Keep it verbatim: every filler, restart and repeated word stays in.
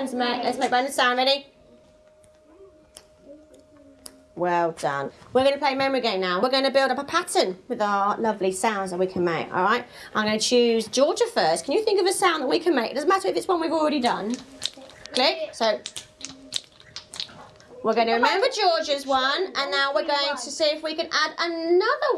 bones, mate. Let's make bonus sound. Ready? Well done. We're going to play memory game now. We're going to build up a pattern with our lovely sounds that we can make, all right? I'm going to choose Georgia first. Can you think of a sound that we can make? It doesn't matter if it's one we've already done. Click. So we're going to remember Georgia's one, and now we're going to see if we can add another one.